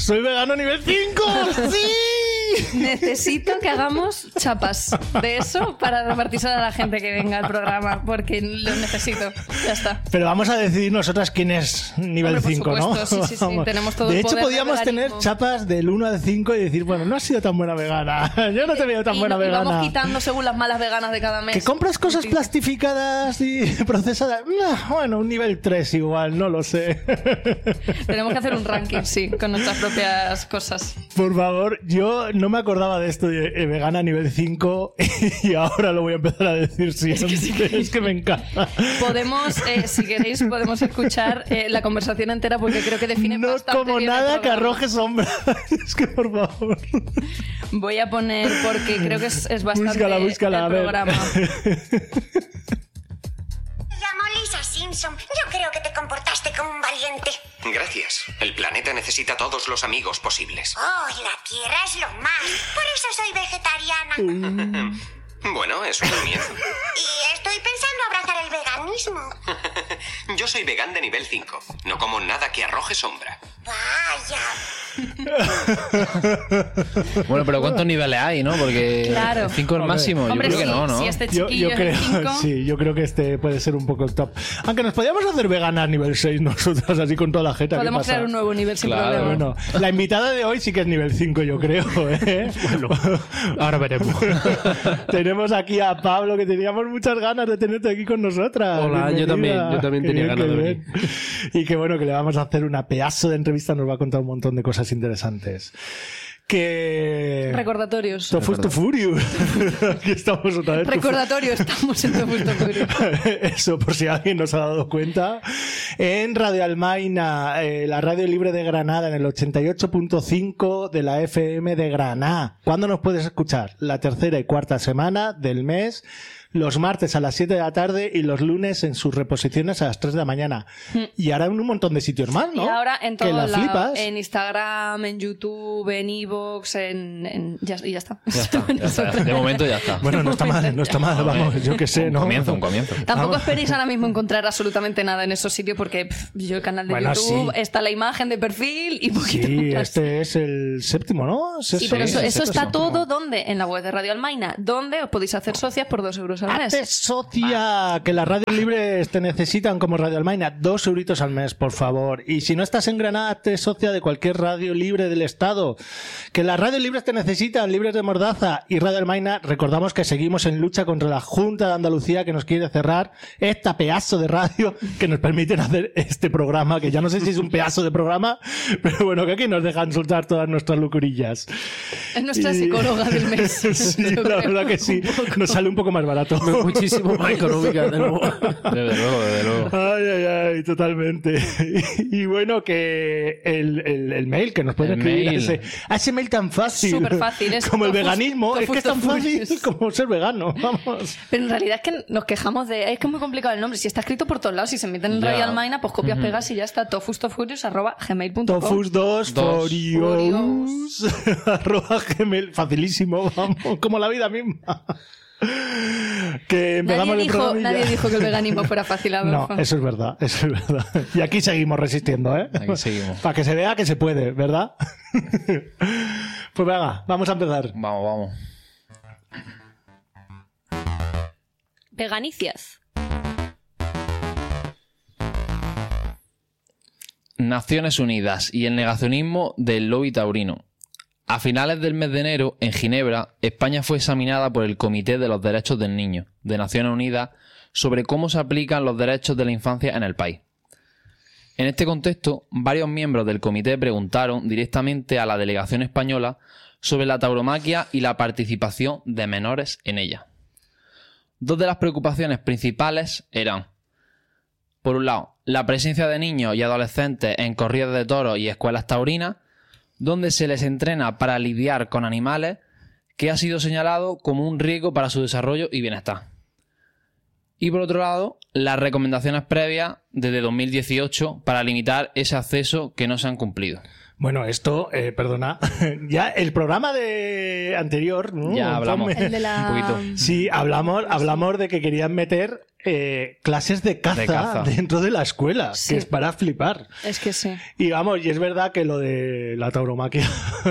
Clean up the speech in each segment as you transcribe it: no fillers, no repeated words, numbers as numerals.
¡Soy vegano nivel 5! ¡Sí! Necesito que hagamos chapas de eso para repartírselo a la gente que venga al programa, porque lo necesito. Ya está. Pero vamos a decidir nosotras quién es nivel 5, ¿no? Sí, tenemos todo de el hecho, poder podíamos del tener veganismo. chapas del 1 al 5 y decir, bueno, no has sido tan buena vegana. Yo no te veo tan buena y vegana. vamos quitando según las malas veganas de cada mes. ¿Que compras cosas plastificadas y procesadas? Bueno, un nivel 3 igual, no lo sé. Tenemos que hacer un ranking, sí, con nuestras propias cosas. Por favor, yo no me acordaba de esto de vegana nivel 5 y ahora lo voy a empezar a decir siempre. Es que me encanta. Podemos, si queréis, podemos escuchar la conversación entera porque creo que define No bastante como bien el nada que programa. arroje sombra. Es que por favor. Voy a poner, porque creo que es bastante Búscala, a el ver. programa. Llamo Lisa Simpson. Yo creo que te comportaste como un valiente. Gracias. El planeta necesita todos los amigos posibles. Oh, la Tierra es lo más. Por eso soy vegetariana. Bueno, es un comienzo. Y estoy pensando abrazar el veganismo. Yo soy vegan de nivel 5. No como nada que arroje sombra. Vaya. Bueno, pero ¿cuántos niveles hay, no? Porque Claro. 5 es el Hombre. máximo. Yo Hombre, creo que sí, no, ¿no? si este Yo chiquillo es creo, el 5... sí, yo creo que este puede ser un poco el top. Aunque nos podíamos hacer veganas nivel 6 nosotras, así con toda la jeta. ¿qué Podemos pasa? crear un nuevo nivel sin Claro. problema. Bueno, la invitada de hoy sí que es nivel 5, yo creo. Bueno, ahora veremos. Tenemos aquí a Pablo, que teníamos muchas ganas de tenerte aquí con nosotras. Hola, yo Bienvenida. también Qué tenía bien, ganas qué de bien. Y que bueno, que le vamos a hacer una pedazo de entrevista, nos va a contar un montón de cosas interesantes. Que... Recordatorios. Tofus to Furious. Aquí estamos otra vez. Recordatorio, estamos en Tofus to Furious. Eso, por si alguien nos ha dado cuenta. En Radio Almaina, la radio libre de Granada, en el 88.5 de la FM de Granada. ¿Cuándo nos puedes escuchar? La tercera y cuarta semana del mes, los martes a las 7 de la tarde y los lunes en sus reposiciones a las 3 de la mañana. Y ahora en un montón de sitios más, ¿no? Y ahora en Que todos la lados, flipas. en Instagram, en YouTube, en Evox, y ya está. Ya está, ya está. De momento ya está. Bueno, no está mal, no está mal, vamos, yo qué sé, Un ¿no? comienzo, un comienzo. Tampoco esperéis ahora mismo encontrar absolutamente nada en esos sitios porque yo el canal de Bueno, YouTube, sí. está la imagen de perfil y poquito Sí, más. este es el séptimo, ¿no? Sí, pero eso es está el todo ¿dónde? En la web de Radio Almaina, donde os podéis hacer socias por 2 euros al mes. Hazte socia, que las radios libres te necesitan como Radio Almaina. 2 euritos al mes, por favor. Y si no estás en Granada, hazte socia de cualquier radio libre del Estado. Que las radios libres te necesitan, libres de mordaza. Y Radio Almaina, recordamos que seguimos en lucha contra la Junta de Andalucía que nos quiere cerrar esta pedazo de radio que nos permiten hacer este programa, que ya no sé si es un pedazo de programa, pero bueno, que aquí nos dejan soltar todas nuestras locurillas. Es nuestra Y- psicóloga del mes. Sí, yo la creo. verdad que sí. Nos sale un poco más barato. Muchísimo más económica, de nuevo. Desde luego, desde luego. Ay, ay, ay, totalmente. Y bueno, que el mail que nos pueden El escribir mail. a ese mail tan fácil. Súper fácil, es como el tofus- veganismo, es que es tan tofus fácil tofurious. como ser vegano. Vamos. Pero en realidad es que nos quejamos de... Es que es muy complicado el nombre. Si está escrito por todos lados, si se meten en Ya. Radio Almaina, pues copias, pegas y ya está. tofustofurious@gmail.com. Tofus2 Dos. forios @gmail. Facilísimo, vamos, como la vida misma. Que empezamos Nadie el dijo, programa y ya. nadie dijo que el veganismo fuera fácil, No, Adolfo. eso es verdad, eso es verdad. Y aquí seguimos resistiendo, ¿eh? Aquí seguimos. Para que se vea que se puede, ¿verdad? Pues venga, vamos a empezar. Vamos, vamos. Veganicias. Naciones Unidas y el negacionismo del lobby taurino. A finales del mes de enero, en Ginebra, España fue examinada por el Comité de los Derechos del Niño de Naciones Unidas sobre cómo se aplican los derechos de la infancia en el país. En este contexto, varios miembros del comité preguntaron directamente a la delegación española sobre la tauromaquia y la participación de menores en ella. Dos de las preocupaciones principales eran: por un lado, la presencia de niños y adolescentes en corridas de toros y escuelas taurinas, donde se les entrena para lidiar con animales, que ha sido señalado como un riesgo para su desarrollo y bienestar. Y por otro lado, las recomendaciones previas desde 2018 para limitar ese acceso que no se han cumplido. Bueno, esto, perdona, ya el programa de anterior, ¿no? Ya hablamos. El de la... Un poquito. Sí, hablamos de que querían meter clases de caza dentro de la escuela, Sí. que es para flipar. Es que sí. Y vamos, y es verdad que lo de la tauromaquia,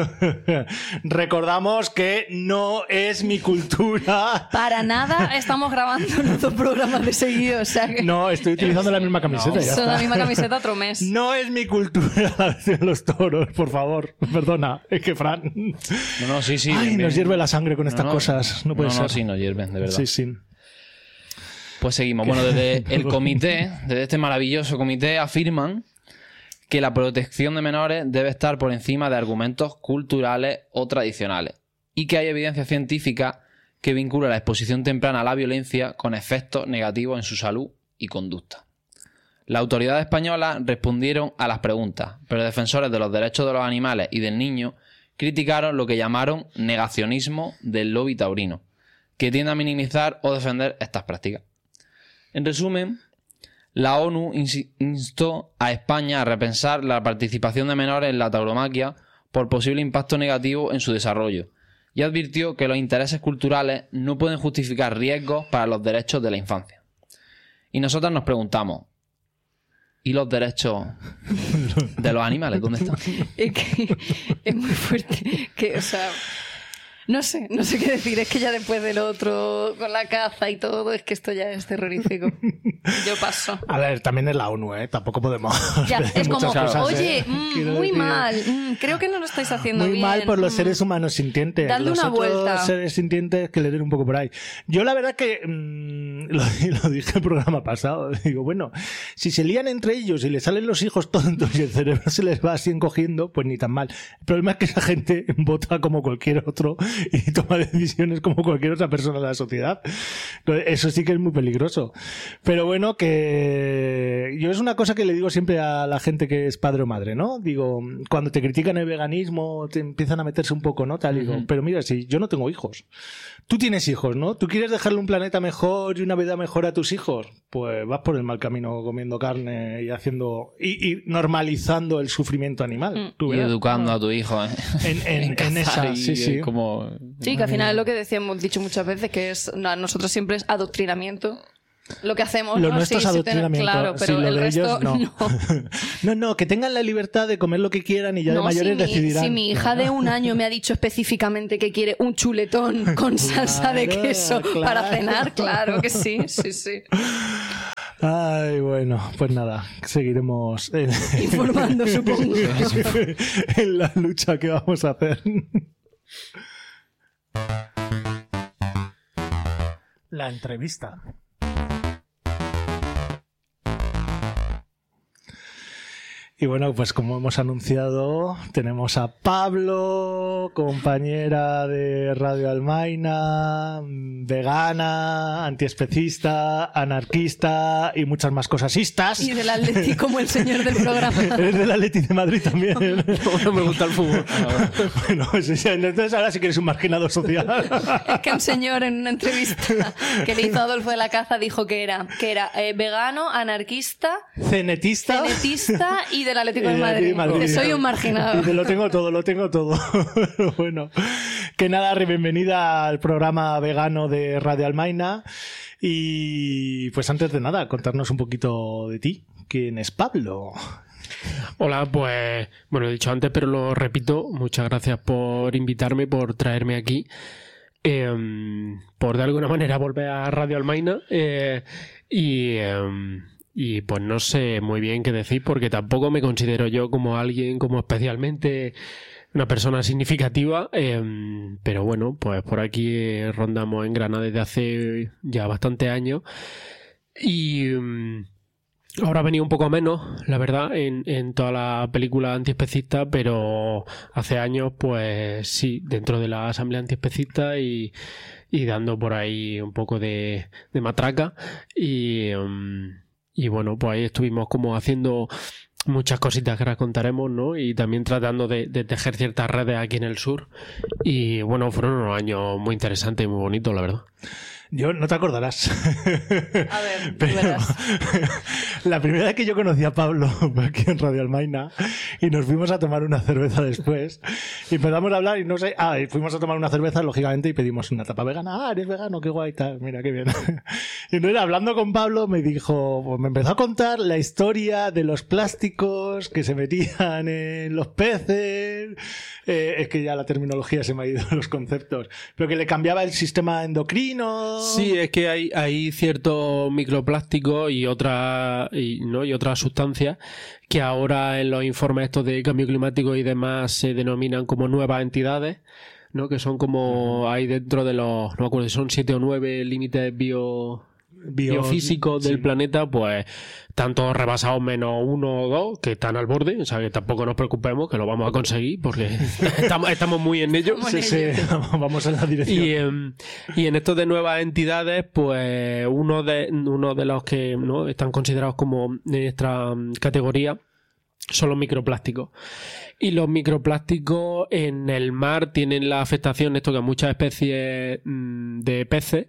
recordamos que no es mi cultura. Para nada estamos grabando los 2 programas de seguido. O sea que No, estoy utilizando la misma camiseta. Ya son está. la misma camiseta otro mes. No es mi cultura de los toros, por favor. Perdona, es que Fran. No, sí. Ay, bien, nos bien. hierve la sangre con estas No, cosas. No puede ser. No, sí, nos hierven, de verdad. Sí, sí. Pues seguimos. Bueno, desde el comité, desde este maravilloso comité, afirman que la protección de menores debe estar por encima de argumentos culturales o tradicionales y que hay evidencia científica que vincula la exposición temprana a la violencia con efectos negativos en su salud y conducta. Las autoridades españolas respondieron a las preguntas, pero defensores de los derechos de los animales y del niño criticaron lo que llamaron negacionismo del lobby taurino, que tiende a minimizar o defender estas prácticas. En resumen, la ONU instó a España a repensar la participación de menores en la tauromaquia por posible impacto negativo en su desarrollo y advirtió que los intereses culturales no pueden justificar riesgos para los derechos de la infancia. Y nosotras nos preguntamos, ¿y los derechos de los animales dónde están? Es que es muy fuerte. Que, o sea, no sé qué decir. Es que ya después del otro, con la caza y todo, es que esto ya es terrorífico. Yo paso. A ver, también es la ONU, ¿eh? Tampoco podemos. Ya, pedir es como, muchas cosas, oye, ¿eh? Quiero muy decir, mal. Creo que no lo estáis haciendo muy bien. mal por los seres humanos sintientes. Dadle los una otros vuelta. seres sintientes que le den un poco por ahí. Yo la verdad que lo dije el programa pasado. Digo, bueno, si se lían entre ellos y les salen los hijos tontos y el cerebro se les va así encogiendo, pues ni tan mal. El problema es que esa gente vota como cualquier otro y toma decisiones como cualquier otra persona de la sociedad. Entonces, eso sí que es muy peligroso. Pero bueno, que yo es una cosa que le digo siempre a la gente que es padre o madre, ¿no? Digo, cuando te critican el veganismo, te empiezan a meterse un poco, ¿no? Tal, digo, pero mira, si yo no tengo hijos. Tú tienes hijos, ¿no? ¿Tú quieres dejarle un planeta mejor y una vida mejor a tus hijos? Pues vas por el mal camino comiendo carne y haciendo y normalizando el sufrimiento animal. Tú Y verás. educando a tu hijo, ¿eh? En cazar esa, y sí, sí. Como... Sí, que al final es lo que hemos dicho muchas veces, que es nosotros siempre es adoctrinamiento. Lo que hacemos, Lo ¿no? nuestro es adoctrinamiento. Claro, pero sí, lo el de resto ellos, no. No, que tengan la libertad de comer lo que quieran y ya de No, mayores decidirán. Si mi hija de 1 año me ha dicho específicamente que quiere un chuletón con salsa de Claro, queso claro. para cenar, claro que sí, sí. Ay, bueno, pues nada, seguiremos Informando, supongo. en la lucha que vamos a hacer. La entrevista. Y bueno, pues como hemos anunciado, tenemos a Pablo, compañera de Radio Almaina, vegana, antiespecista, anarquista y muchas más cosasistas. Y del Atleti como el señor del programa. Eres del Atleti de Madrid también. No me gusta el fútbol. Bueno, pues, entonces ahora sí que eres un marginado social. Es que un señor en una entrevista que le hizo a Adolfo de la Caza dijo que era vegano, anarquista, Cenetista. cenetista y del Atlético de Y Madrid. Madrid. Que soy un marginado. Dice, lo tengo todo. Bueno, que nada, bienvenida al programa vegano de Radio Almaina. Y pues antes de nada, contarnos un poquito de ti. ¿Quién es Pablo? Hola, pues, bueno, he dicho antes, pero lo repito. Muchas gracias por invitarme, por traerme aquí. Por de alguna manera volver a Radio Almaina. Y pues no sé muy bien qué decir, porque tampoco me considero yo como alguien, como especialmente una persona significativa, pero bueno, pues por aquí rondamos en Granada desde hace ya bastantes años y ahora ha venido un poco menos, la verdad, en toda la película antiespecista, pero hace años pues sí, dentro de la asamblea antiespecista y dando por ahí un poco de matraca y bueno, pues ahí estuvimos como haciendo muchas cositas que ahora contaremos, ¿no? Y también tratando de tejer ciertas redes aquí en el sur. Y bueno, fueron unos años muy interesantes y muy bonitos, la verdad. Yo no te acordarás. A ver, Pero verás. la primera vez que yo conocí a Pablo fue aquí en Radio Almaina y nos fuimos a tomar una cerveza después y empezamos a hablar y no sé, y fuimos a tomar una cerveza lógicamente y pedimos una tapa vegana. Eres vegano, qué guay, tal, mira qué bien. Y entonces hablando con Pablo me dijo, pues me empezó a contar la historia de los plásticos que se metían en los peces. Es que ya la terminología se me ha ido, los conceptos, pero que le cambiaba el sistema endocrino. Sí, es que hay ciertos microplásticos y otras sustancias que ahora en los informes estos de cambio climático y demás se denominan como nuevas entidades, ¿no? Que son como hay dentro de los, no me acuerdo si son 7 o 9 límites biofísicos del planeta, pues están todos rebasados menos 1 o 2 que están al borde, o sea que tampoco nos preocupemos que lo vamos a conseguir porque estamos muy en ello. Sí, vamos en la dirección. Y en estos de nuevas entidades, pues uno de los que no están considerados como en esta categoría son los microplásticos. Y los microplásticos en el mar tienen la afectación, esto que a muchas especies de peces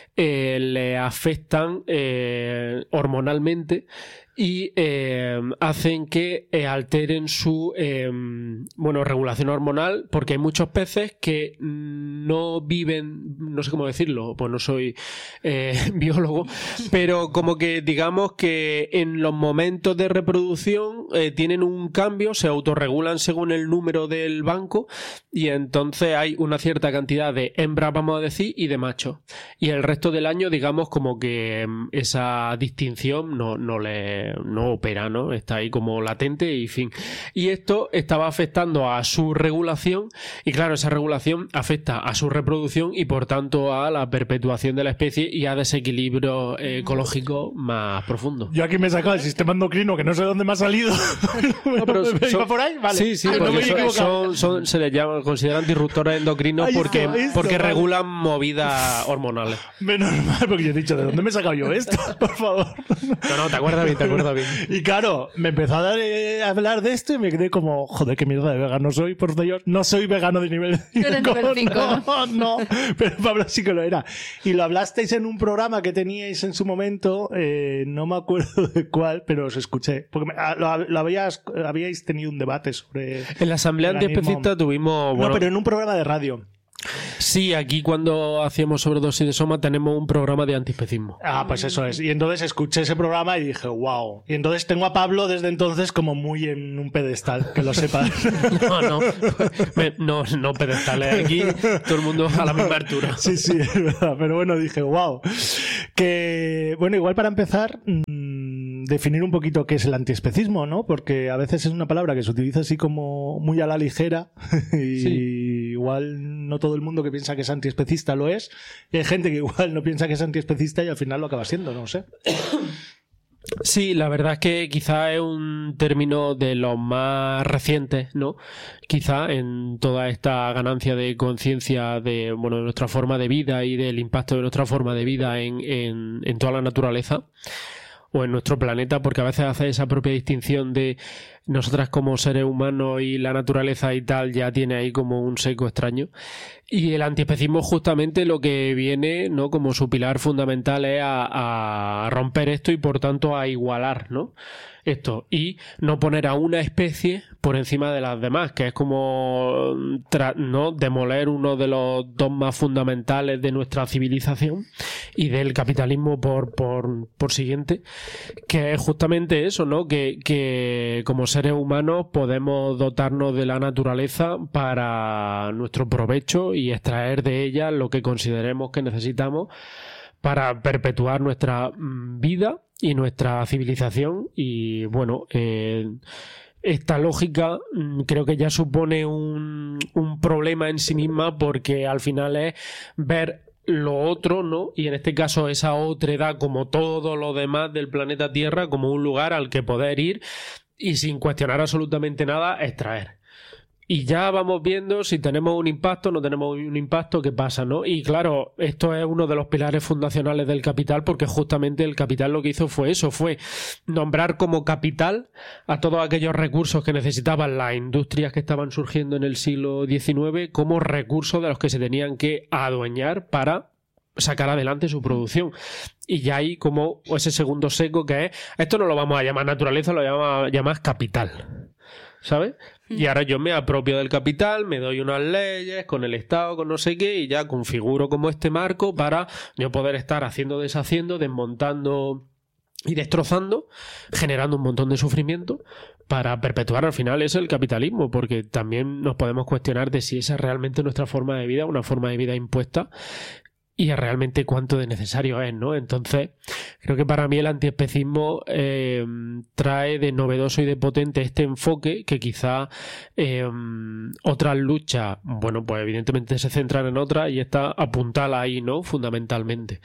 le afectan hormonalmente y hacen que alteren su regulación hormonal, porque hay muchos peces que no viven, no sé cómo decirlo, pues no soy biólogo, pero como que digamos que en los momentos de reproducción tienen un cambio, se autorregulan según el número del banco y entonces hay una cierta cantidad de hembras, vamos a decir, y de machos, y el resto del año digamos como que esa distinción no opera, ¿no? Está ahí como latente y fin. Y esto estaba afectando a su regulación y claro, esa regulación afecta a su reproducción y por tanto a la perpetuación de la especie y a desequilibrio ecológico más profundo. Yo aquí me he sacado el sistema endocrino que no sé dónde me ha salido. No, pero ¿Iba por ahí? Vale. Sí, No me he equivocado. se les llama, consideran disruptores endocrinos Ahí porque está, regulan movidas hormonales. Menos mal, porque yo he dicho, ¿de dónde me he sacado yo esto? Por favor. No, te acuerdas bien. Y claro, me empezó a hablar de esto y me quedé como, joder, qué mierda de vegano soy, por Dios. No soy vegano de nivel 5. Eres nivel 5. No, pero Pablo sí que lo era. Y lo hablasteis en un programa que teníais en su momento, no me acuerdo de cuál, pero os escuché. Porque habíais tenido un debate sobre... En la asamblea antiespecista tuvimos... No, pero en un programa de radio. Sí, aquí cuando hacíamos sobredosis de soma tenemos un programa de antiespecismo. Pues eso es. Y entonces escuché ese programa y dije, wow. Y entonces tengo a Pablo desde entonces como muy en un pedestal, que lo sepas. No pedestales. Aquí todo el mundo a la misma altura. Sí, es verdad. Pero bueno, dije, wow. Que, bueno, igual para empezar, definir un poquito qué es el antiespecismo, ¿no? Porque a veces es una palabra que se utiliza así como muy a la ligera y sí. Igual no todo el mundo que piensa que es antiespecista lo es, y hay gente que igual no piensa que es antiespecista y al final lo acaba siendo, no sé. Sí, la verdad es que quizá es un término de los más recientes, ¿no? Quizá en toda esta ganancia de conciencia de nuestra forma de vida y del impacto de nuestra forma de vida en toda la naturaleza o en nuestro planeta, porque a veces hace esa propia distinción de nosotras como seres humanos y la naturaleza y tal, ya tiene ahí como un seco extraño. Y el antiespecismo justamente lo que viene, ¿no? Como su pilar fundamental es a romper esto y por tanto a igualar, ¿no? Esto, y no poner a una especie por encima de las demás, que es como ¿no? demoler uno de los dogmas fundamentales de nuestra civilización y del capitalismo por siguiente, que es justamente eso, ¿no? Que como seres humanos podemos dotarnos de la naturaleza para nuestro provecho y extraer de ella lo que consideremos que necesitamos para perpetuar nuestra vida y nuestra civilización. Y bueno, esta lógica creo que ya supone un problema en sí misma, porque al final es ver lo otro, ¿no? Y en este caso esa otredad, como todo lo demás del planeta Tierra, como un lugar al que poder ir y sin cuestionar absolutamente nada, extraer. Y ya vamos viendo si tenemos un impacto, no tenemos un impacto, qué pasa, ¿no? Y claro, esto es uno de los pilares fundacionales del capital, porque justamente el capital lo que hizo fue eso, fue nombrar como capital a todos aquellos recursos que necesitaban las industrias que estaban surgiendo en el siglo XIX como recursos de los que se tenían que adueñar para sacar adelante su producción. Y ya hay como ese segundo seco que es, esto no lo vamos a llamar naturaleza, lo vamos a llamar capital, ¿sabes? Y ahora yo me apropio del capital, me doy unas leyes con el Estado, con no sé qué, y ya configuro como este marco para yo poder estar haciendo, deshaciendo, desmontando y destrozando, generando un montón de sufrimiento para perpetuar al final eso el capitalismo, porque también nos podemos cuestionar de si esa es realmente nuestra forma de vida, una forma de vida impuesta, y realmente cuánto de necesario es, ¿no? Entonces, creo que para mí el antiespecismo trae de novedoso y de potente este enfoque que quizá otras luchas, bueno, pues evidentemente se centran en otras y esta apuntala ahí, ¿no? Fundamentalmente.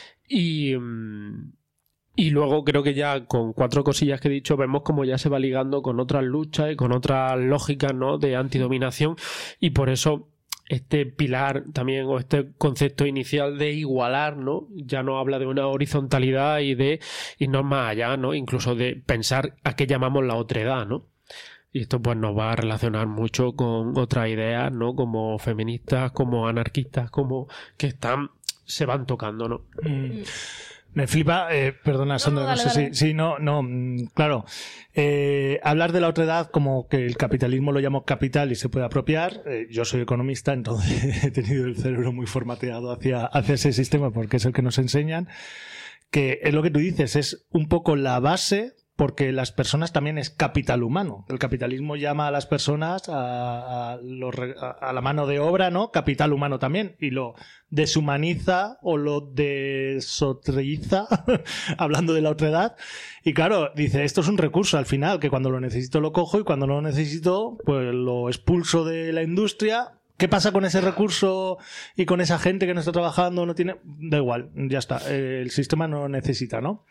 Y luego creo que ya con 4 cosillas que he dicho vemos como ya se va ligando con otras luchas y con otras lógicas, ¿no? De antidominación, y por eso este pilar también, o este concepto inicial de igualar, ¿no? Ya no habla de una horizontalidad y de irnos más allá, ¿no? Incluso de pensar a qué llamamos la otredad, ¿no? Y esto pues nos va a relacionar mucho con otras ideas, ¿no? Como feministas, como anarquistas, como que se van tocando, ¿no? Me flipa, perdona Sandra, No, dale, no sé dale. si claro, hablar de la otredad como que el capitalismo lo llamo capital y se puede apropiar. Yo soy economista, entonces he tenido el cerebro muy formateado hacia ese sistema porque es el que nos enseñan, que es lo que tú dices, es un poco la base, porque las personas también es capital humano. El capitalismo llama a las personas a la mano de obra, ¿no? Capital humano también. Y lo deshumaniza o lo desotreiza, hablando de la otredad. Y claro, dice, esto es un recurso al final, que cuando lo necesito lo cojo y cuando no lo necesito, pues lo expulso de la industria. ¿Qué pasa con ese recurso y con esa gente que no está trabajando? No tiene... Da igual, ya está. El sistema no lo necesita, ¿no?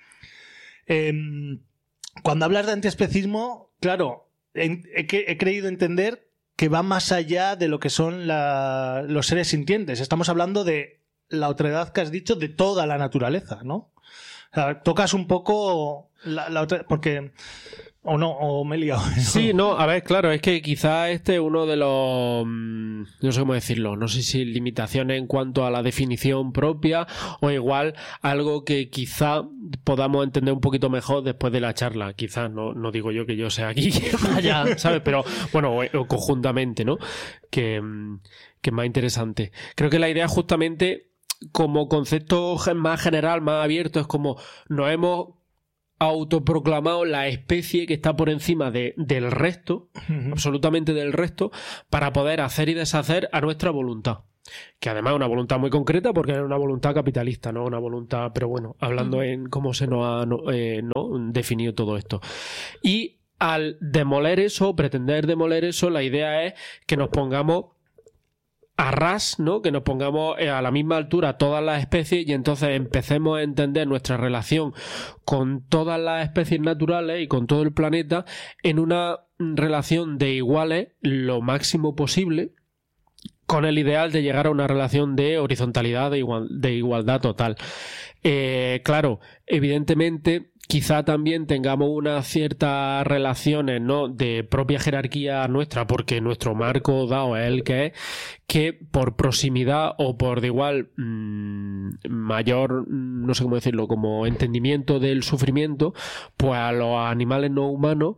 Cuando hablas de antiespecismo, claro, he creído entender que va más allá de lo que son los seres sintientes. Estamos hablando de la otredad que has dicho, de toda la naturaleza, ¿no? O sea, tocas un poco la otredad, porque... O no, o me he liado. Sí, no, a ver, claro, es que quizá este es uno de los, no sé cómo decirlo, no sé si limitaciones en cuanto a la definición propia o igual algo que quizá podamos entender un poquito mejor después de la charla. Quizás, no digo yo que yo sea aquí, vaya, ¿sabes? Pero bueno, o conjuntamente, ¿no? Que es más interesante. Creo que la idea justamente como concepto más general, más abierto, es como nos hemos autoproclamado la especie que está por encima del resto, absolutamente del resto, para poder hacer y deshacer a nuestra voluntad. Que además es una voluntad muy concreta porque es una voluntad capitalista, no una voluntad, pero bueno, hablando en cómo se nos ha definido todo esto. Y al demoler eso, pretender demoler eso, la idea es que nos pongamos a ras, ¿no? Que nos pongamos a la misma altura todas las especies y entonces empecemos a entender nuestra relación con todas las especies naturales y con todo el planeta en una relación de iguales lo máximo posible, con el ideal de llegar a una relación de horizontalidad, de igualdad total. Claro, evidentemente quizá también tengamos unas ciertas relaciones, ¿no? De propia jerarquía nuestra, porque nuestro marco dado es el que es, que por proximidad o por de igual mayor, no sé cómo decirlo, como entendimiento del sufrimiento, pues a los animales no humanos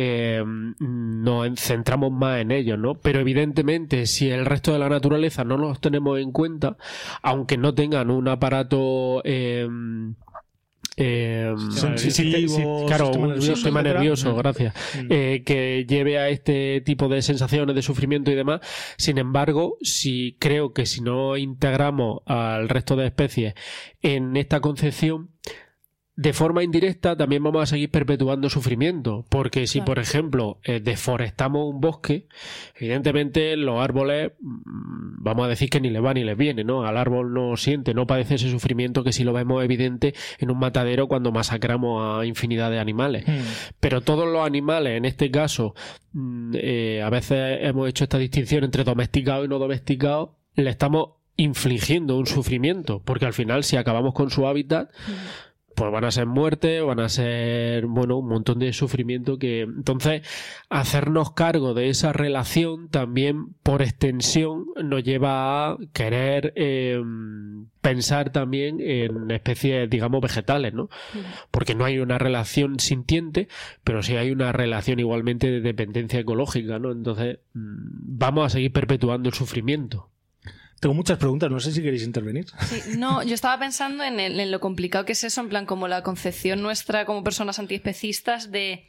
nos centramos más en ellos, ¿no? Pero evidentemente si el resto de la naturaleza no los tenemos en cuenta, aunque no tengan un aparato claro, un sistema nervioso, gracias, que lleve a este tipo de sensaciones de sufrimiento y demás. Sin embargo, creo que si no integramos al resto de especies en esta concepción, de forma indirecta también vamos a seguir perpetuando sufrimiento, porque si, por ejemplo, deforestamos un bosque, evidentemente los árboles, vamos a decir que ni les va ni les viene, ¿no? Al árbol no siente, no padece ese sufrimiento que si lo vemos evidente en un matadero cuando masacramos a infinidad de animales. Pero todos los animales, en este caso, a veces hemos hecho esta distinción entre domesticados y no domesticados, le estamos infligiendo un sufrimiento, porque al final si acabamos con su hábitat, pues van a ser muertes, van a ser, bueno, un montón de sufrimiento que... Entonces, hacernos cargo de esa relación también, por extensión, nos lleva a querer pensar también en especies, digamos, vegetales, ¿no? Porque no hay una relación sintiente, pero sí hay una relación igualmente de dependencia ecológica, ¿no? Entonces, vamos a seguir perpetuando el sufrimiento. Tengo muchas preguntas, no sé si queréis intervenir. Sí, no, yo estaba pensando en lo complicado que es eso, en plan como la concepción nuestra como personas antiespecistas de...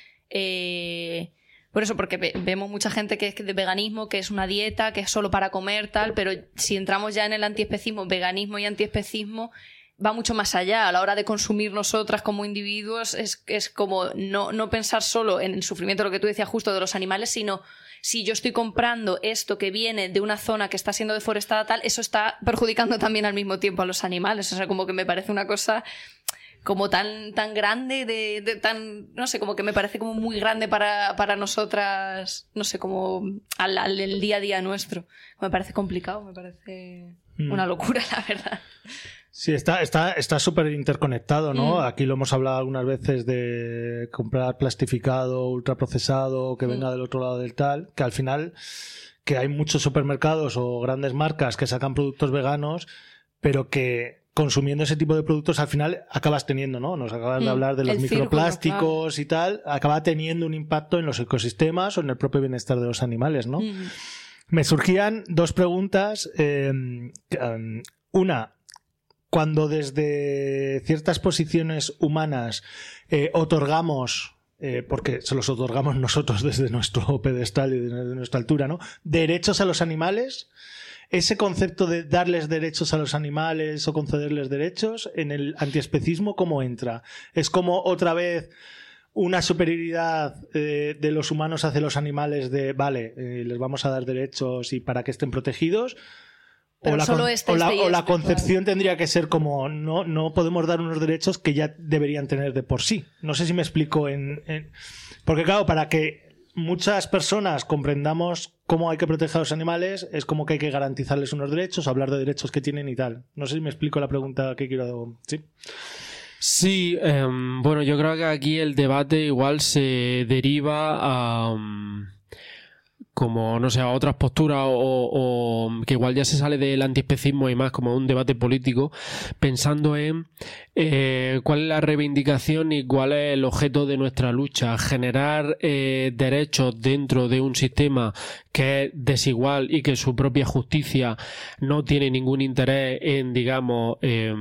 por eso, porque vemos mucha gente que es de veganismo, que es una dieta, que es solo para comer, tal, pero si entramos ya en el antiespecismo, veganismo y antiespecismo va mucho más allá. A la hora de consumir nosotras como individuos es como no pensar solo en el sufrimiento, lo que tú decías justo de los animales, sino... Si yo estoy comprando esto que viene de una zona que está siendo deforestada, tal, eso está perjudicando también al mismo tiempo a los animales. O sea, como que me parece una cosa como tan grande, tan, no sé, como que me parece como muy grande para nosotras, no sé, como el día a día nuestro. Me parece complicado, me parece una locura, la verdad. Sí, está súper interconectado, ¿no? Aquí lo hemos hablado algunas veces de comprar plastificado, ultraprocesado, que venga del otro lado del tal, que al final que hay muchos supermercados o grandes marcas que sacan productos veganos, pero que consumiendo ese tipo de productos al final acabas teniendo, ¿no? Nos acabas de hablar de los microplásticos, claro, y tal, acaba teniendo un impacto en los ecosistemas o en el propio bienestar de los animales, ¿no? Me surgían dos preguntas. Una, cuando desde ciertas posiciones humanas otorgamos, porque se los otorgamos nosotros desde nuestro pedestal y desde nuestra altura, ¿no?, derechos a los animales, ese concepto de darles derechos a los animales o concederles derechos, en el antiespecismo, ¿cómo entra? ¿Es como otra vez una superioridad de los humanos hacia los animales de, vale, les vamos a dar derechos y para que estén protegidos? O la concepción tendría que ser como no podemos dar unos derechos que ya deberían tener de por sí. No sé si me explico porque claro, para que muchas personas comprendamos cómo hay que proteger a los animales, es como que hay que garantizarles unos derechos, hablar de derechos que tienen y tal. No sé si me explico la pregunta que quiero... ¿Sí? Sí, bueno, yo creo que aquí el debate igual se deriva a... como, no sé, a otras posturas o que igual ya se sale del antiespecismo y más como un debate político, pensando en cuál es la reivindicación y cuál es el objeto de nuestra lucha. Generar derechos dentro de un sistema que es desigual y que su propia justicia no tiene ningún interés en, digamos,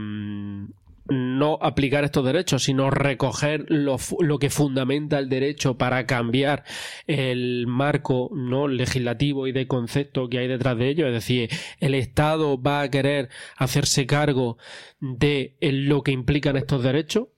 no aplicar estos derechos, sino recoger lo que fundamenta el derecho para cambiar el marco, ¿no?, legislativo y de concepto que hay detrás de ello. Es decir, el Estado va a querer hacerse cargo de lo que implican estos derechos,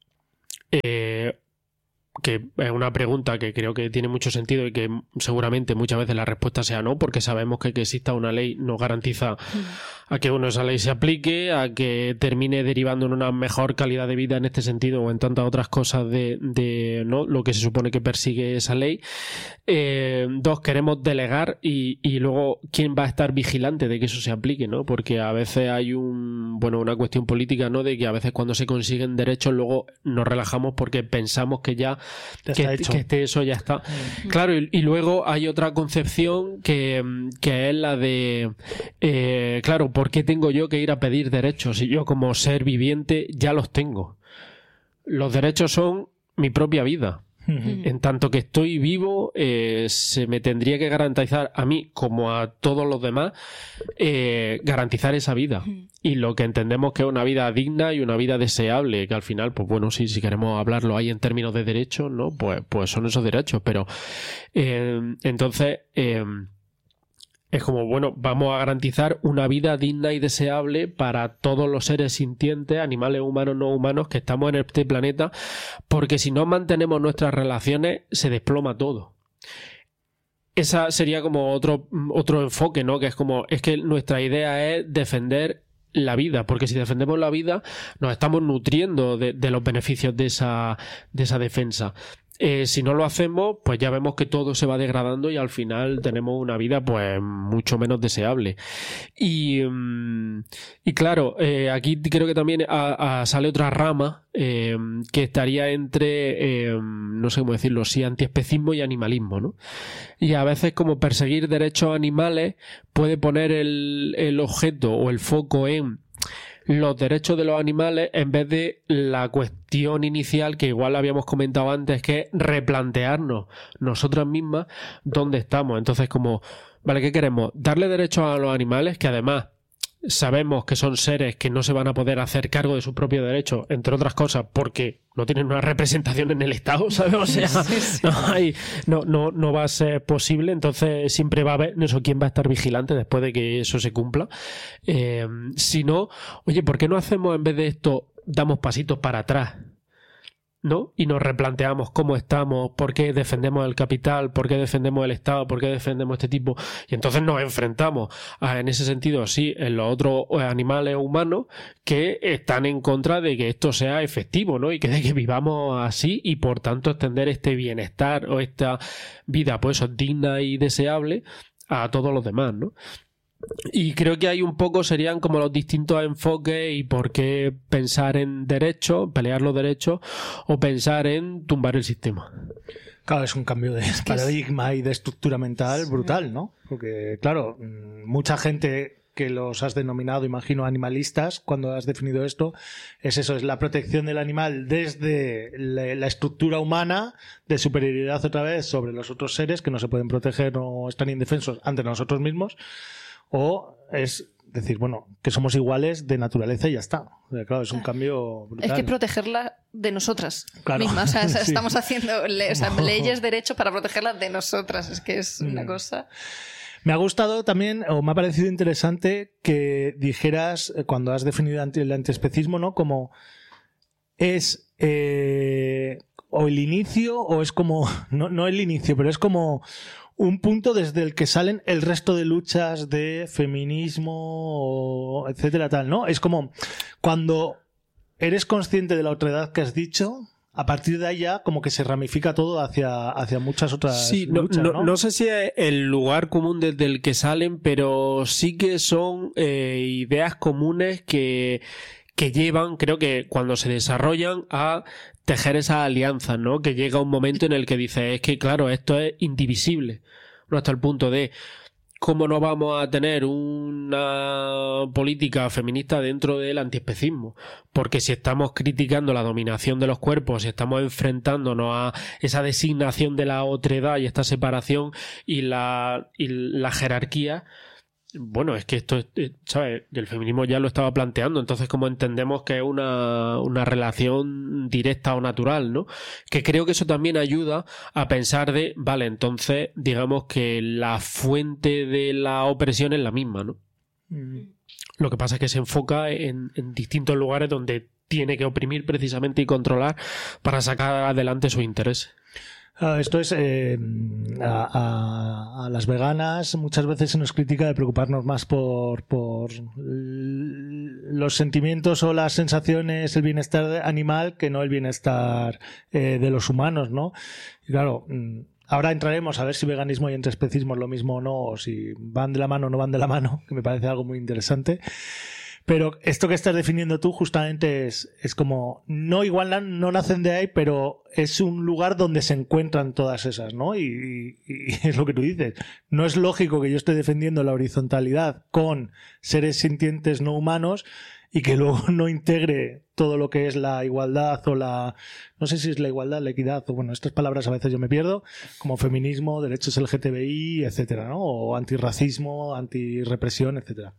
que es una pregunta que creo que tiene mucho sentido y que seguramente muchas veces la respuesta sea no, porque sabemos que exista una ley no garantiza a que esa ley se aplique, a que termine derivando en una mejor calidad de vida en este sentido o en tantas otras cosas de ¿no?, lo que se supone que persigue esa ley. Dos, queremos delegar y luego quién va a estar vigilante de que eso se aplique, ¿no? Porque a veces hay una cuestión política, ¿no?, de que a veces cuando se consiguen derechos luego nos relajamos porque pensamos que ya eso ya está. Claro, y luego hay otra concepción que es la de claro, ¿por qué tengo yo que ir a pedir derechos si yo como ser viviente ya los tengo? Los derechos son mi propia vida. En tanto que estoy vivo, se me tendría que garantizar a mí como a todos los demás, garantizar esa vida. Y lo que entendemos que es una vida digna y una vida deseable, que al final, pues bueno, sí, si queremos hablarlo ahí en términos de derechos, ¿no? Pues son esos derechos, pero entonces es como, bueno, vamos a garantizar una vida digna y deseable para todos los seres sintientes, animales humanos, no humanos, que estamos en este planeta, porque si no mantenemos nuestras relaciones, se desploma todo. Esa sería como otro enfoque, ¿no? Que es como, es que nuestra idea es defender la vida, porque si defendemos la vida, nos estamos nutriendo de los beneficios de esa defensa. si no lo hacemos, pues ya vemos que todo se va degradando y al final tenemos una vida pues mucho menos deseable. Y claro, aquí creo que también sale otra rama que estaría entre, no sé cómo decirlo, sí, antiespecismo y animalismo, ¿no? Y a veces como perseguir derechos animales puede poner el objeto o el foco en los derechos de los animales en vez de la cuestión inicial que igual habíamos comentado antes, que es replantearnos nosotras mismas dónde estamos. Entonces, como, vale, ¿qué queremos? Darle derechos a los animales, que además sabemos que son seres que no se van a poder hacer cargo de sus propios derechos, entre otras cosas, porque no tienen una representación en el Estado, ¿sabes? O sea, no va a ser posible. Entonces siempre va a haber, no sé quién va a estar vigilante después de que eso se cumpla. Si no, oye, ¿por qué no hacemos en vez de esto, damos pasitos para atrás, ¿no? Y nos replanteamos cómo estamos, por qué defendemos el capital, por qué defendemos el Estado, por qué defendemos este tipo, y entonces nos enfrentamos en ese sentido, sí, en los otros animales humanos que están en contra de que esto sea efectivo, ¿no? Y que de que vivamos así y por tanto extender este bienestar o esta vida, pues eso, digna y deseable a todos los demás, ¿no? Y creo que hay un poco serían como los distintos enfoques y por qué pensar en derechos, pelear los derechos o pensar en tumbar el sistema. Claro, es un cambio de paradigma y de estructura mental brutal, ¿no? Porque, claro, mucha gente que los has denominado, imagino, animalistas, cuando has definido esto, es eso, es la protección del animal desde la estructura humana de superioridad otra vez sobre los otros seres que no se pueden proteger o están indefensos ante nosotros mismos. O es decir, bueno, que somos iguales de naturaleza y ya está. O sea, claro, es un cambio brutal. Es que protegerla de nosotras claro. mismas. O sea, Sí. estamos haciendo leyes, derechos para protegerlas de nosotras. Es que es una cosa... Me ha gustado también, o me ha parecido interesante que dijeras, cuando has definido el antiespecismo, ¿no? Como es o el inicio, o es como... No el inicio, pero es como... un punto desde el que salen el resto de luchas de feminismo, etcétera, tal, ¿no? Es como cuando eres consciente de la otredad que has dicho, a partir de ahí ya como que se ramifica todo hacia muchas otras luchas, ¿no? No sé si es el lugar común desde el que salen, pero sí que son ideas comunes que llevan, creo que cuando se desarrollan, a tejer esas alianzas, ¿no? Que llega un momento en el que dices, es que claro, esto es indivisible, ¿no? Hasta el punto de cómo no vamos a tener una política feminista dentro del antiespecismo, porque si estamos criticando la dominación de los cuerpos, si estamos enfrentándonos a esa designación de la otredad y esta separación y la jerarquía, bueno, es que esto, ¿sabes? El feminismo ya lo estaba planteando, entonces como entendemos que es una relación directa o natural, ¿no? Que creo que eso también ayuda a pensar de, vale, entonces digamos que la fuente de la opresión es la misma, ¿no? Lo que pasa es que se enfoca en distintos lugares donde tiene que oprimir precisamente y controlar para sacar adelante sus intereses. Esto es a las veganas muchas veces se nos critica de preocuparnos más por los sentimientos o las sensaciones, el bienestar animal, que no el bienestar de los humanos, ¿no? Y claro, ahora entraremos a ver si veganismo y antiespecismo es lo mismo o no, o si van de la mano o no van de la mano, que me parece algo muy interesante. Pero esto que estás definiendo tú justamente es como, no igual no nacen de ahí, pero es un lugar donde se encuentran todas esas, ¿no? Y es lo que tú dices. No es lógico que yo esté defendiendo la horizontalidad con seres sintientes no humanos y que luego no integre todo lo que es la igualdad o la... No sé si es la igualdad, la equidad, o bueno, estas palabras a veces yo me pierdo, como feminismo, derechos LGTBI, etcétera, ¿no? O antirracismo, antirrepresión, etcétera.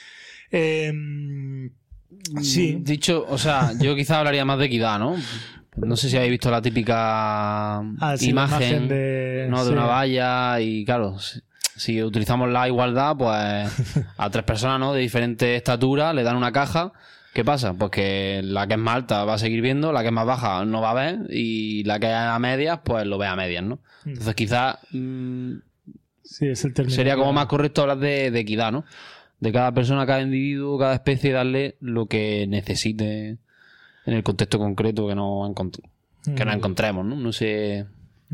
Sí. Dicho, o sea, yo quizá hablaría más de equidad, ¿no? No sé si habéis visto la típica imagen de sí. una valla y claro, si utilizamos la igualdad, pues a tres personas, ¿no? De diferente estatura le dan una caja. ¿Qué pasa? Pues que la que es más alta va a seguir viendo, la que es más baja no va a ver y la que es a medias, pues lo ve a medias, ¿no? Entonces quizás sí, es el término sería como más correcto hablar de equidad, ¿no? De cada persona, cada individuo, cada especie, darle lo que necesite en el contexto concreto que nos encontremos. que nos encontremos, ¿no? No sé...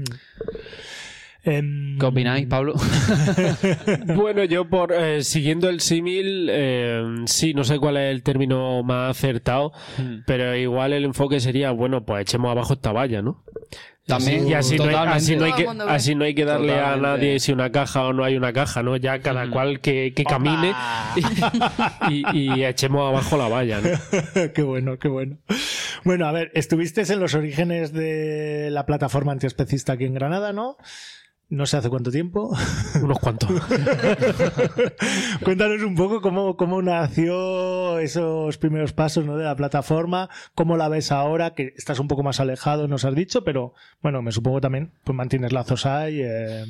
¿Qué ¿Qué opináis, Pablo? Bueno, yo siguiendo el símil, sí, no sé cuál es el término más acertado, pero igual el enfoque sería, bueno, pues echemos abajo esta valla, ¿no? También, Y así no hay que darle Totalmente. a nadie si una caja o no hay una caja, ¿no? Ya cada cual que camine y echemos abajo la valla, ¿no? Qué bueno, qué bueno. Bueno, a ver, estuviste en los orígenes de la plataforma antiespecista aquí en Granada, ¿no? No sé hace cuánto tiempo. Unos cuantos. Cuéntanos un poco cómo nació esos primeros pasos, ¿no? De la plataforma, cómo la ves ahora, que estás un poco más alejado, nos has dicho, pero bueno, me supongo también pues mantienes lazos ahí.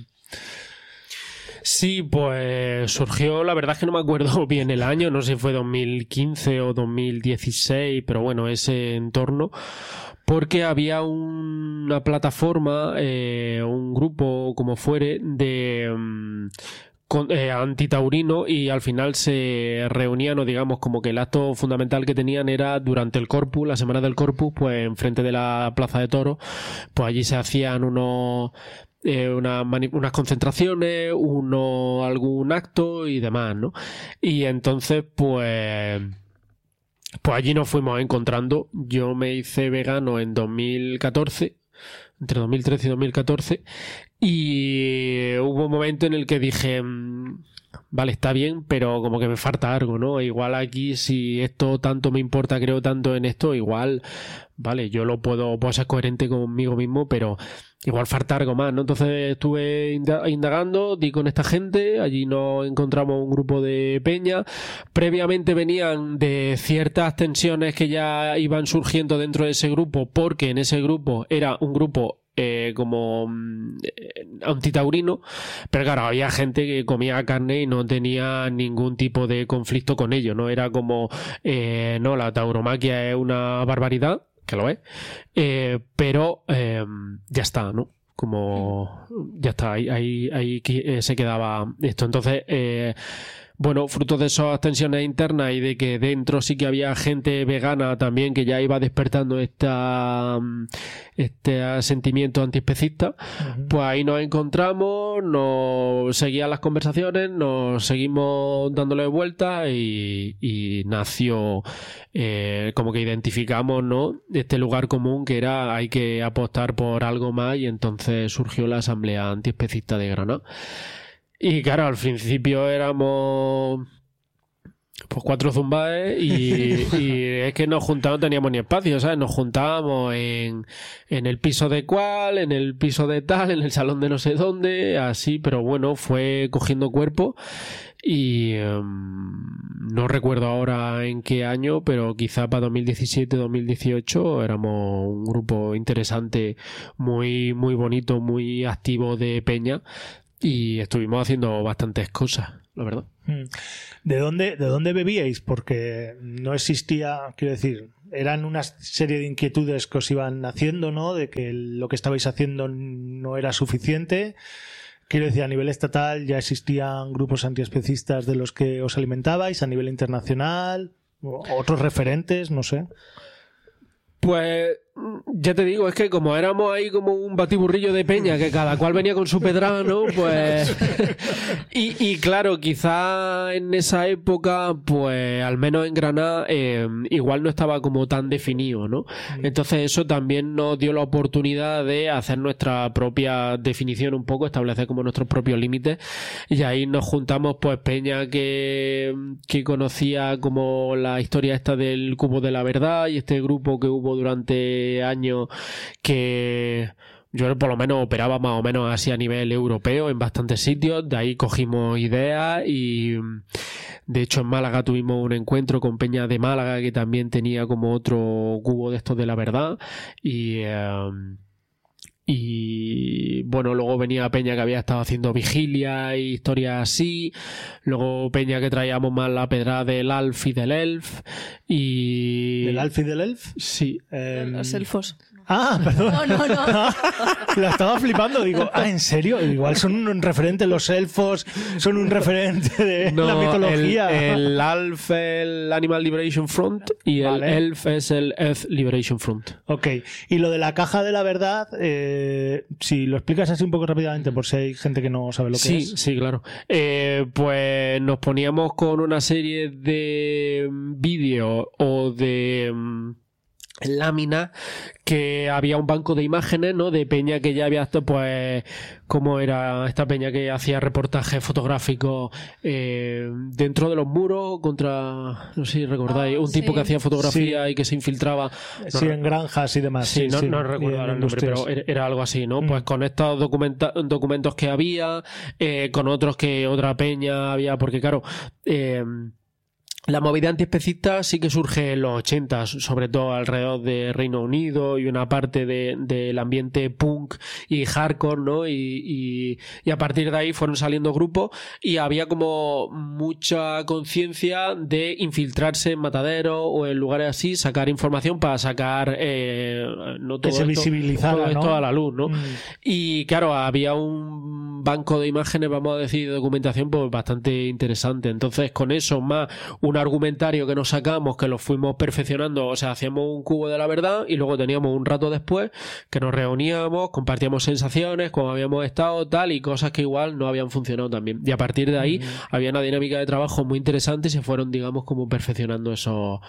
Sí, pues surgió, la verdad es que no me acuerdo bien el año, no sé si fue 2015 o 2016, pero bueno, ese entorno, porque había una plataforma, un grupo como fuere de antitaurino, y al final se reunían, o digamos como que el acto fundamental que tenían era durante el Corpus, la semana del Corpus, pues enfrente de la Plaza de Toros, pues allí se hacían unas concentraciones, algún acto y demás, ¿no? Y entonces, pues allí nos fuimos encontrando. Yo me hice vegano en 2014, entre 2013 y 2014, y hubo un momento en el que dije, vale, está bien, pero como que me falta algo, ¿no? Igual aquí, si esto tanto me importa, creo tanto en esto, igual, vale, yo puedo ser coherente conmigo mismo, pero igual falta algo más, ¿no? Entonces estuve indagando, di con esta gente, allí nos encontramos un grupo de peña. Previamente venían de ciertas tensiones que ya iban surgiendo dentro de ese grupo, porque en ese grupo era un grupo como antitaurino, pero claro, había gente que comía carne y no tenía ningún tipo de conflicto con ello, ¿no? Era como, no, la tauromaquia es una barbaridad, que lo es, pero ya está, ¿no? Como ya está, ahí se quedaba esto. Entonces, bueno, fruto de esas tensiones internas y de que dentro sí que había gente vegana también que ya iba despertando este sentimiento antiespecista, pues ahí nos encontramos, nos seguían las conversaciones, nos seguimos dándole vueltas y nació, como que identificamos, ¿no?, este lugar común que era hay que apostar por algo más, y entonces surgió la Asamblea Antiespecista de Granada. Y claro, al principio éramos pues 4 zumbaes y es que nos juntábamos, no teníamos ni espacio, ¿sabes? Nos juntábamos en el piso de cual, en el piso de tal, en el salón de no sé dónde, así, pero bueno, fue cogiendo cuerpo y no recuerdo ahora en qué año, pero quizá para 2017, 2018 éramos un grupo interesante, muy, muy bonito, muy activo de peña. Y estuvimos haciendo bastantes cosas, la verdad. ¿De dónde bebíais? Porque no existía, quiero decir, eran una serie de inquietudes que os iban haciendo, ¿no? De que lo que estabais haciendo no era suficiente. Quiero decir, a nivel estatal ya existían grupos antiespecistas de los que os alimentabais, a nivel internacional, otros referentes, no sé. Pues ya te digo, es que como éramos ahí como un batiburrillo de peña, que cada cual venía con su pedrada, ¿no? Pues y claro, quizá en esa época, pues al menos en Granada, igual no estaba como tan definido, ¿no? Entonces eso también nos dio la oportunidad de hacer nuestra propia definición un poco, establecer como nuestros propios límites, y ahí nos juntamos pues peña que conocía como la historia esta del Cubo de la Verdad, y este grupo que hubo durante años que yo por lo menos operaba más o menos así a nivel europeo en bastantes sitios. De ahí cogimos ideas y de hecho en Málaga tuvimos un encuentro con peña de Málaga que también tenía como otro cubo de estos de la verdad, y bueno, luego venía peña que había estado haciendo vigilia y historias así, luego peña que traíamos más la pedrada del Alf y del Elf, y... ¿Del Alf y del Elf? Sí. Los elfos. Ah, perdón. No. La estaba flipando. Digo, ¿en serio? Igual son un referente los elfos, son un referente de la mitología. El ALF es el Animal Liberation Front y el ELF es el Earth Liberation Front. Ok. Y lo de la caja de la verdad, si lo explicas así un poco rápidamente, por si hay gente que no sabe lo que es. Sí, claro. Pues nos poníamos con una serie de vídeos o de láminas que había un banco de imágenes, ¿no? De peña que ya había, pues, como era esta peña que hacía reportajes fotográficos dentro de los muros contra, no sé si recordáis, un tipo que hacía fotografía y que se infiltraba. En granjas y demás. Sí, no recuerdo ahora el nombre, pero era algo así, ¿no? Pues con estos documentos que había, con otros que otra peña había, porque claro, la movida antiespecista sí que surge en los 80, sobre todo alrededor de Reino Unido y una parte del ambiente punk y hardcore, ¿no? Y a partir de ahí fueron saliendo grupos y había como mucha conciencia de infiltrarse en mataderos o en lugares así, sacar información para sacar no todo que se visibilizara, todo esto ¿no? a la luz, ¿no? Y claro, había un banco de imágenes, vamos a decir, de documentación pues bastante interesante. Entonces, con eso más un argumentario que nos sacamos, que lo fuimos perfeccionando, o sea, hacíamos un cubo de la verdad y luego teníamos un rato después que nos reuníamos, compartíamos sensaciones, cómo habíamos estado, tal, y cosas que igual no habían funcionado también. Y a partir de ahí había una dinámica de trabajo muy interesante y se fueron, digamos, como perfeccionando esos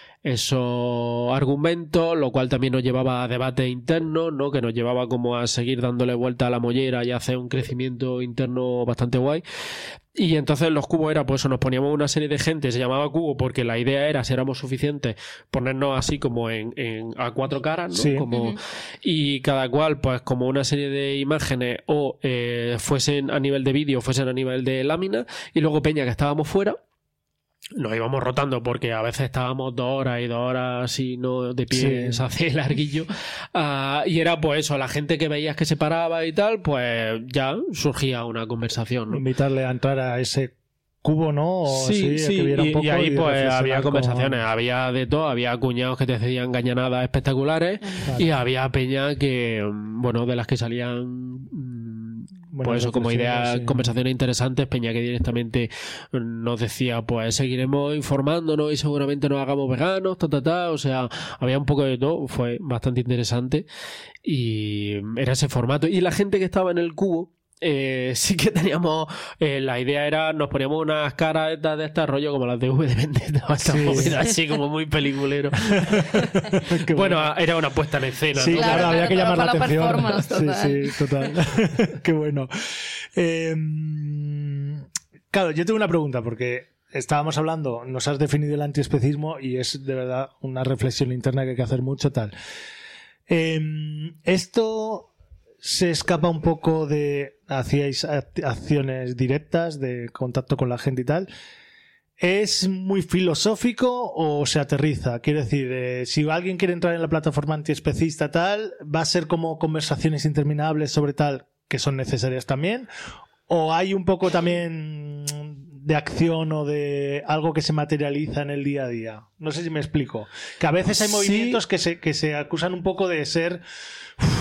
argumentos, lo cual también nos llevaba a debates internos, ¿no? Que nos llevaba como a seguir dándole vuelta a la mollera y a hacer un crecimiento interno bastante guay. Y entonces los cubos era, pues nos poníamos una serie de gente, se llamaba cubo porque la idea era, si éramos suficientes, ponernos así como a cuatro caras, ¿no? Sí. Como, y cada cual, pues como una serie de imágenes o fuesen a nivel de vídeo, fuesen a nivel de lámina, y luego peña que estábamos fuera, nos íbamos rotando porque a veces estábamos 2 horas y 2 horas así, no de pie, se hace larguillo. Y era pues eso, la gente que veías que se paraba y tal, pues ya surgía una conversación, ¿no? Invitarle a entrar a ese cubo, ¿no? O Sí, a que viera un poco y ahí pues reflexionar había conversaciones, con... había de todo, había cuñados que te decían gañanadas espectaculares y había peña que, bueno, de las que salían... pues eso, como ideas, conversaciones interesantes, peña que directamente nos decía, pues seguiremos informándonos y seguramente nos hagamos veganos, o sea, había un poco de todo, fue bastante interesante y era ese formato. Y la gente que estaba en el cubo, sí que teníamos la idea era, nos poníamos unas caras de este rollo como las de V de Vendetta, así como muy peliculero. Bueno, era una puesta en escena, sí, ¿no? claro, había que llamar la atención. Total. Sí, total. Qué bueno. Claro, yo tengo una pregunta porque estábamos hablando, nos has definido el antiespecismo y es de verdad una reflexión interna que hay que hacer mucho, tal. Esto se escapa un poco de... Hacíais acciones directas de contacto con la gente y tal. ¿Es muy filosófico o se aterriza? Quiero decir, si alguien quiere entrar en la plataforma antiespecista tal, ¿va a ser como conversaciones interminables sobre tal que son necesarias también? ¿O hay un poco también de acción o de algo que se materializa en el día a día? No sé si me explico. Que a veces hay movimientos que se acusan un poco de ser...